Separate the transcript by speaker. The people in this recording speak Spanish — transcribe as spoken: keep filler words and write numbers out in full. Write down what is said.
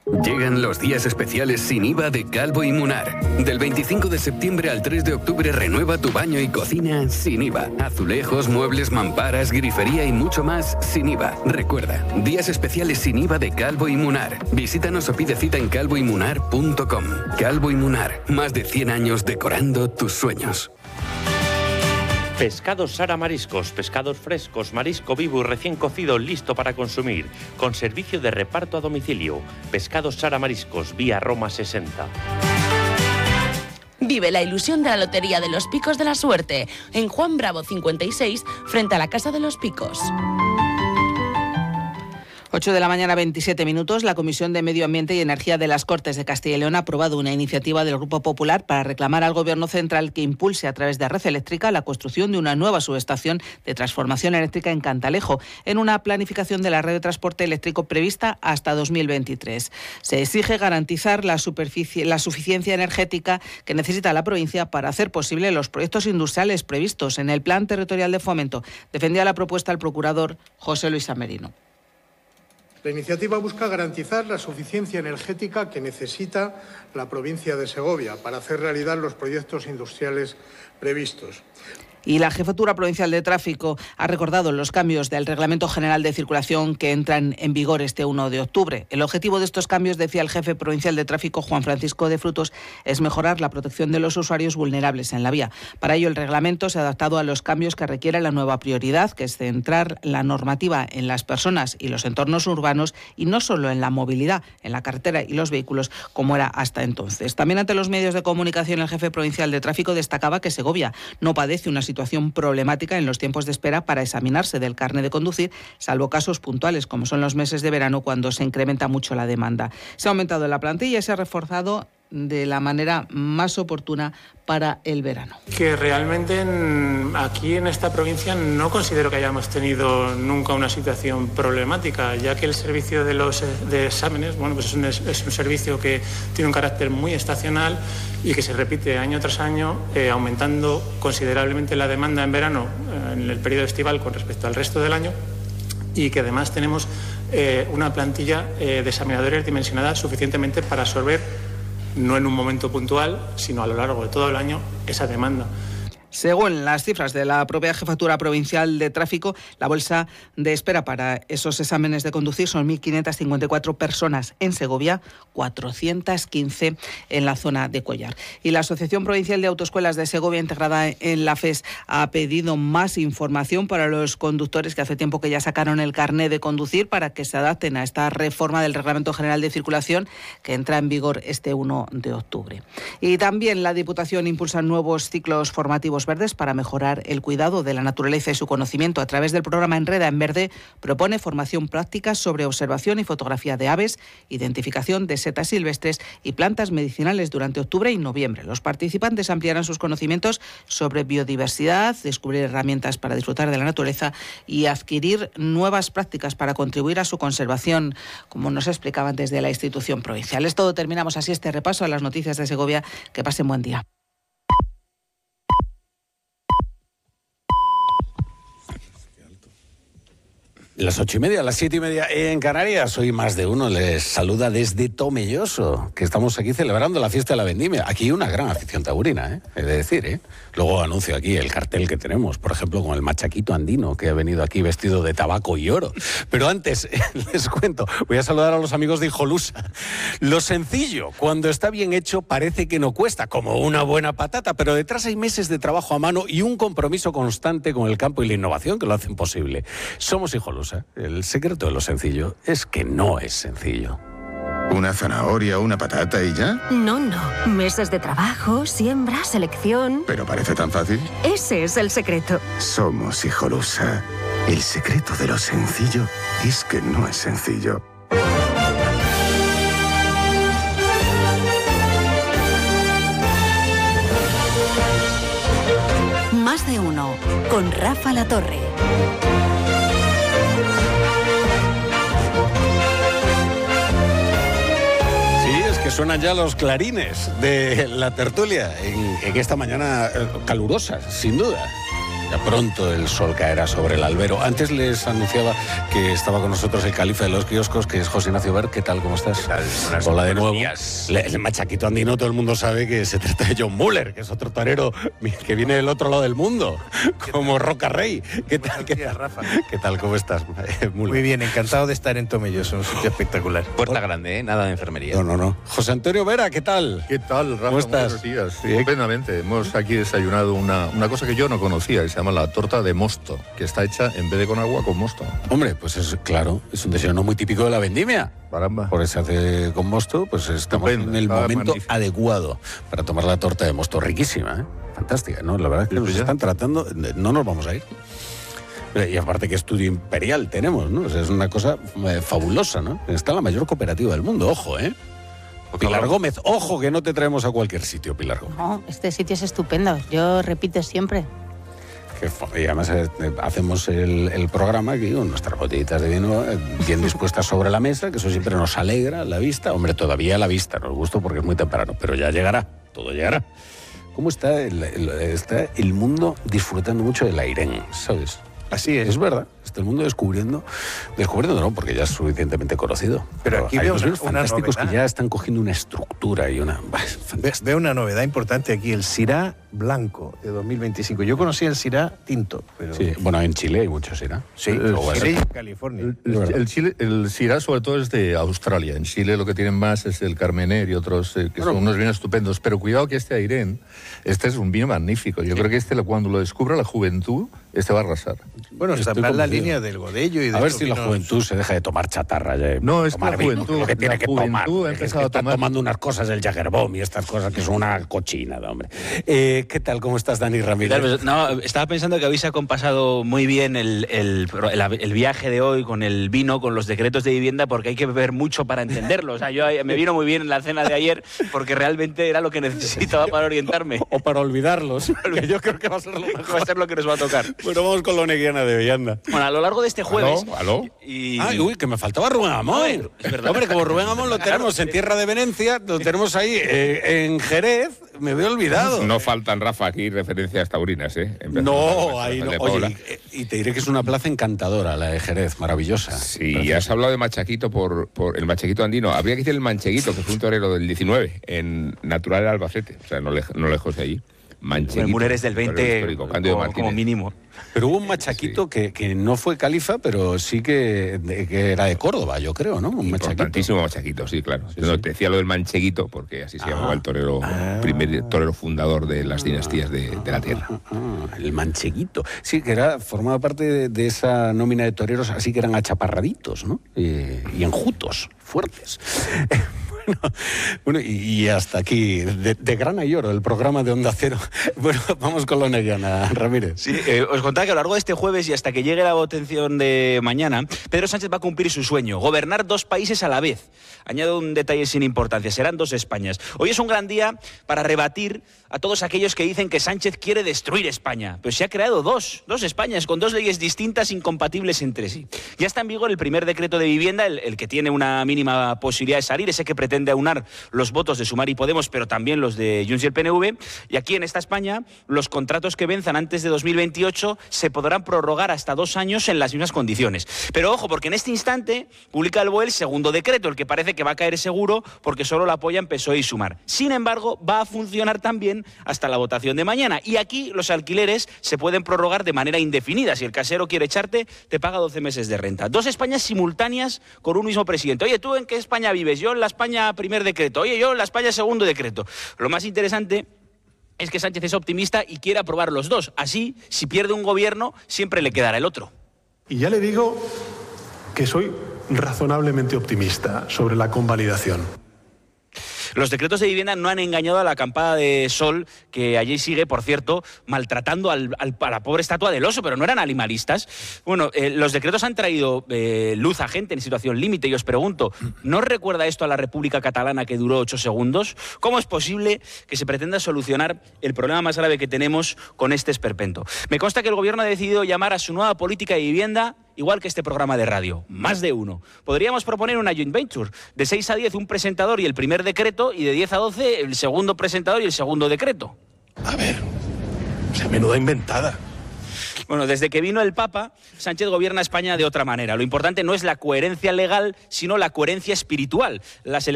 Speaker 1: Llegan los días especiales sin I V A de Calvo y Munar. Del veinticinco de septiembre al tres de octubre renueva tu baño y cocina sin I V A. Azulejos, muebles, mamparas, grifería y mucho más sin I V A. Recuerda, días especiales sin I V A de Calvo y Munar. Visítanos o pide cita en calvo y munar punto com. Calvo y Munar, más de cien años decorando tus sueños.
Speaker 2: Pescados Sara Mariscos, pescados frescos, marisco vivo y recién cocido, listo para consumir, con servicio de reparto a domicilio. Pescados Sara Mariscos, vía Roma sesenta.
Speaker 3: Vive la ilusión de la Lotería de los Picos de la Suerte, en Juan Bravo cincuenta y seis, frente a la Casa de los Picos.
Speaker 4: ocho de la mañana, veintisiete minutos. La Comisión de Medio Ambiente y Energía de las Cortes de Castilla y León ha aprobado una iniciativa del Grupo Popular para reclamar al Gobierno central que impulse a través de Red Eléctrica la construcción de una nueva subestación de transformación eléctrica en Cantalejo, en una planificación de la red de transporte eléctrico prevista hasta dos mil veintitrés. Se exige garantizar la, superficie, la suficiencia energética que necesita la provincia para hacer posible los proyectos industriales previstos en el Plan Territorial de Fomento. Defendía la propuesta el procurador José Luis Amerino.
Speaker 5: La iniciativa busca garantizar la suficiencia energética que necesita la provincia de Segovia para hacer realidad los proyectos industriales previstos.
Speaker 4: Y la Jefatura Provincial de Tráfico ha recordado los cambios del Reglamento General de Circulación que entran en vigor este uno de octubre. El objetivo de estos cambios, decía el jefe provincial de Tráfico, Juan Francisco de Frutos, es mejorar la protección de los usuarios vulnerables en la vía. Para ello, el reglamento se ha adaptado a los cambios que requiere la nueva prioridad, que es centrar la normativa en las personas y los entornos urbanos y no solo en la movilidad, en la carretera y los vehículos, como era hasta entonces. También ante los medios de comunicación, el jefe provincial de Tráfico destacaba que Segovia no padece una situación problemática en los tiempos de espera para examinarse del carné de conducir, salvo casos puntuales, como son los meses de verano, cuando se incrementa mucho la demanda. Se ha aumentado la plantilla y se ha reforzado de la manera más oportuna para el verano.
Speaker 6: Que realmente en, aquí en esta provincia no considero que hayamos tenido nunca una situación problemática, ya que el servicio de los de exámenes, bueno, pues es un, es un servicio que tiene un carácter muy estacional y que se repite año tras año, eh, aumentando considerablemente la demanda en verano, eh, en el periodo estival con respecto al resto del año, y que además tenemos eh, una plantilla eh, de examinadores dimensionada suficientemente para absorber, no en un momento puntual, sino a lo largo de todo el año, esa demanda.
Speaker 4: Según las cifras de la propia Jefatura Provincial de Tráfico, la bolsa de espera para esos exámenes de conducir son mil quinientas cincuenta y cuatro personas en Segovia, cuatrocientas quince en la zona de Collar. Y la Asociación Provincial de Autoescuelas de Segovia, integrada en la F E S, ha pedido más información para los conductores que hace tiempo que ya sacaron el carné de conducir, para que se adapten a esta reforma del Reglamento General de Circulación que entra en vigor este uno de octubre. Y también la Diputación impulsa nuevos ciclos formativos verdes para mejorar el cuidado de la naturaleza y su conocimiento. A través del programa Enreda en Verde propone formación práctica sobre observación y fotografía de aves, identificación de setas silvestres y plantas medicinales durante octubre y noviembre. Los participantes ampliarán sus conocimientos sobre biodiversidad, descubrir herramientas para disfrutar de la naturaleza y adquirir nuevas prácticas para contribuir a su conservación, como nos explicaban desde la institución provincial. Es todo, terminamos así este repaso a las noticias de Segovia. Que pasen buen día.
Speaker 7: Las ocho y media, las siete y media en Canarias. Hoy más de uno les saluda desde Tomelloso, que estamos aquí celebrando la fiesta de la vendimia. Aquí hay una gran afición taurina, ¿eh? He de decir, ¿eh? Luego anuncio aquí el cartel que tenemos, por ejemplo, con el machaquito andino, que ha venido aquí vestido de tabaco y oro. Pero antes, les cuento, voy a saludar a los amigos de Hijolusa. Lo sencillo, cuando está bien hecho, parece que no cuesta, como una buena patata, pero detrás hay meses de trabajo a mano y un compromiso constante con el campo y la innovación que lo hacen posible. Somos Hijolusa. El secreto de lo sencillo es que no es sencillo.
Speaker 8: ¿Una zanahoria, una patata y ya?
Speaker 9: No, no. Meses de trabajo, siembra, selección...
Speaker 8: ¿Pero parece tan fácil?
Speaker 9: Ese es el secreto.
Speaker 8: Somos Hijolusa. El secreto de lo sencillo es que no es sencillo.
Speaker 10: Más de uno, con Rafa Latorre.
Speaker 7: Que suenan ya los clarines de la tertulia en, en esta mañana calurosa, sin duda. Ya pronto el sol caerá sobre el albero. Antes les anunciaba que estaba con nosotros el califa de los kioscos, que es José Ignacio Ver. ¿Qué tal? ¿Cómo estás?
Speaker 11: ¿Qué tal? Buenas,
Speaker 7: Hola de nuevo.
Speaker 11: Días.
Speaker 7: El machaquito andino, todo el mundo sabe que se trata de John Muller, que es otro torero que viene del otro lado del mundo, como Roca Rey. ¿Qué tal, ¿Qué tal,
Speaker 11: Rafa?
Speaker 7: ¿Qué tal? ¿Cómo estás?
Speaker 11: Muller. Muy bien, encantado de estar en Tomelloso, un sitio espectacular.
Speaker 12: Puerta grande, ¿eh? Nada de enfermería.
Speaker 7: No, no, no. José Antonio Vera, ¿qué tal?
Speaker 13: ¿Qué tal, Rafa?
Speaker 7: ¿Cómo estás?
Speaker 13: Buenos días. Sí, estupendamente. Hemos aquí desayunado una, una cosa que yo no conocía, que se llama la torta de mosto, que está hecha en vez de con agua, con mosto.
Speaker 7: Hombre, pues es claro, es un desayuno muy típico de la vendimia.
Speaker 13: Caramba.
Speaker 7: Por eso se hace con mosto, pues estamos
Speaker 13: Estupendo,
Speaker 7: en el
Speaker 13: está
Speaker 7: momento
Speaker 13: magnífico.
Speaker 7: adecuado para tomar la torta de mosto. Riquísima, ¿eh? Fantástica, ¿no? La verdad es que
Speaker 13: Sí,
Speaker 7: nos
Speaker 13: sí, ya.
Speaker 7: están tratando, no nos vamos a ir. Y aparte, qué estudio imperial tenemos, ¿no? O sea, es una cosa eh, fabulosa, ¿no? Está la mayor cooperativa del mundo, ojo, ¿eh? Pilar Gómez, ojo que no te traemos a cualquier sitio, Pilar Gómez.
Speaker 14: No, este sitio es estupendo. Yo repito siempre.
Speaker 7: Que fa- y además eh, hacemos el, el programa aquí con nuestras botellitas de vino eh, bien dispuestas sobre la mesa, que eso siempre nos alegra la vista. Hombre, todavía la vista nos gusta porque es muy temprano, pero ya llegará, todo llegará. ¿Cómo está el, el- está el mundo disfrutando mucho del Airén, sabes?
Speaker 11: Así es.
Speaker 7: Es verdad, está el mundo descubriendo, descubriendo no, porque ya es suficientemente conocido.
Speaker 11: Pero aquí
Speaker 7: hay
Speaker 11: veo
Speaker 7: unos
Speaker 11: una-
Speaker 7: vinos
Speaker 11: una
Speaker 7: fantásticos que
Speaker 11: novedad.
Speaker 7: ya están cogiendo una estructura y una... bah, es
Speaker 11: Ve-
Speaker 7: fantástico.
Speaker 11: Veo una novedad importante aquí, el Syrah blanco de dos mil veinticinco. Yo conocí el Syrah tinto, pero...
Speaker 7: Sí, bueno, en Chile hay muchos, ¿sí? ¿no?
Speaker 11: Sí,
Speaker 13: El
Speaker 11: pero
Speaker 13: Syrah-
Speaker 11: en California.
Speaker 13: El, el, el Chile, el Syrah sobre todo es de Australia. En Chile lo que tienen más es el Carmener y otros eh, que
Speaker 7: Bueno.
Speaker 13: son unos vinos estupendos. Pero cuidado que este Airén, este es un vino magnífico. Yo creo que este cuando lo descubra la juventud, este va a arrasar.
Speaker 11: Bueno, está
Speaker 7: Estoy
Speaker 11: en la
Speaker 7: convencido.
Speaker 11: línea del Godello y de
Speaker 7: A ver
Speaker 11: estos
Speaker 7: si la
Speaker 11: vinos-
Speaker 7: juventud se deja de tomar chatarra. Ya,
Speaker 13: No, es
Speaker 7: tomar
Speaker 13: la
Speaker 7: vino,
Speaker 13: juventud,
Speaker 7: lo que tiene
Speaker 13: la
Speaker 7: que
Speaker 13: juventud
Speaker 7: tomar.
Speaker 13: ha
Speaker 7: Es que
Speaker 13: empezado a
Speaker 7: está
Speaker 13: tomar-
Speaker 7: tomando unas cosas del Jagerbomb y estas cosas que son una cochinada, hombre. Eh, ¿Qué tal? ¿Cómo estás, Dani Ramírez?
Speaker 12: Claro, pues, no, estaba pensando que habéis acompasado muy bien el, el- el- el viaje de hoy con el vino, con los decretos de vivienda, porque hay que beber mucho para entenderlo. O sea, yo me vino muy bien la cena de ayer porque realmente era lo que necesitaba para orientarme.
Speaker 7: O para olvidarlos, que yo creo que va a ser lo mejor.
Speaker 12: Va a ser lo que nos va a tocar.
Speaker 7: Bueno, vamos con la Oneguiana de hoy, anda.
Speaker 12: Bueno, a lo largo de este jueves...
Speaker 13: ¿Aló? ¿Aló?
Speaker 12: Y...
Speaker 7: Ay, uy, que me faltaba Rubén Amón.
Speaker 12: ver, es verdad.
Speaker 7: Hombre, como Rubén Amón lo tenemos en Tierra de Venecia, lo tenemos ahí eh, en Jerez, me veo olvidado.
Speaker 15: No faltan, Rafa, aquí referencias taurinas, ¿eh? Empezando
Speaker 7: No,
Speaker 15: con
Speaker 7: ahí
Speaker 15: el
Speaker 7: no.
Speaker 15: de
Speaker 7: Oye,
Speaker 15: Paula.
Speaker 7: y, y te diré que es una plaza encantadora, la de Jerez, maravillosa.
Speaker 15: Sí,
Speaker 7: Preciosa.
Speaker 15: has hablado de Machaquito por, por el Machaquito andino. Habría que decir el Mancheguito, que fue un torero del diecinueve, en Natural de Albacete, o sea, no, lej- no lejos de allí. Mancheguito.
Speaker 12: El Muller es del
Speaker 15: torero
Speaker 12: veinte
Speaker 15: histórico, Cándido
Speaker 12: como,
Speaker 15: Martínez.
Speaker 12: como mínimo.
Speaker 7: Pero hubo un machaquito que, que no fue califa, pero sí que, de- que era de Córdoba, yo creo, ¿no? Un machaquito.
Speaker 15: Importantísimo Machaquito, sí, claro.
Speaker 7: Sí,
Speaker 15: No,
Speaker 7: sí.
Speaker 15: te decía lo del Mancheguito, porque así se
Speaker 7: Ah.
Speaker 15: llamaba el torero,
Speaker 7: Ah.
Speaker 15: primer torero fundador de las dinastías de, de la tierra.
Speaker 7: Ah, el mancheguito. Sí, que era, formaba parte de, de esa nómina de toreros, así que eran achaparraditos, ¿no? Eh, y enjutos, fuertes. Bueno, bueno, y, y hasta aquí, de, de grana y oro, el programa de Onda Cero. Bueno, vamos con la Oneguiana, Ramírez.
Speaker 12: Sí, eh, os contaba que a lo largo de este jueves y hasta que llegue la votación de mañana, Pedro Sánchez va a cumplir su sueño, gobernar dos países a la vez. Añado un detalle sin importancia, serán dos Españas. Hoy es un gran día para rebatir a todos aquellos que dicen que Sánchez quiere destruir España. Pero se ha creado dos, dos Españas, con dos leyes distintas, incompatibles entre sí. Ya está en vigor el primer decreto de vivienda, el, el que tiene una mínima posibilidad de salir, ese que pretende aunar los votos de Sumar y Podemos, pero también los de Junts y el P N V. Y aquí en esta España, los contratos que venzan antes de dos mil veintiocho se podrán prorrogar hasta dos años en las mismas condiciones. Pero ojo, porque en este instante publica el B O E el segundo decreto, el que parece que va a caer seguro porque solo lo apoyan P S O E y Sumar. Sin embargo, va a funcionar también hasta la votación de mañana. Y aquí los alquileres se pueden prorrogar de manera indefinida. Si el casero quiere echarte, te paga doce meses de renta. Dos Españas simultáneas con un mismo presidente. Oye, ¿tú en qué España vives? Yo en la España primer decreto. Oye, yo en la España segundo decreto. Lo más interesante es que Sánchez es optimista y quiere aprobar los dos. Así, si pierde un gobierno, siempre le quedará el otro.
Speaker 16: Y ya le digo que soy razonablemente optimista sobre la convalidación.
Speaker 12: Los decretos de vivienda no han engañado a la acampada de Sol, que allí sigue, por cierto, maltratando al, al, a la pobre estatua del oso, pero no eran animalistas. Bueno, eh, los decretos han traído eh, luz a gente en situación límite y os pregunto, ¿no recuerda esto a la República Catalana que duró ocho segundos? ¿Cómo es posible que se pretenda solucionar el problema más grave que tenemos con este esperpento? Me consta que el gobierno ha decidido llamar a su nueva política de vivienda igual que este programa de radio, más de uno. Podríamos proponer una joint venture, de seis a diez un presentador y el primer decreto, y de diez a doce el segundo presentador y el segundo decreto.
Speaker 16: A ver, o sea, menuda inventada.
Speaker 12: Bueno, desde que vino el Papa, Sánchez gobierna España de otra manera. Lo importante no es la coherencia legal, sino la coherencia espiritual. Las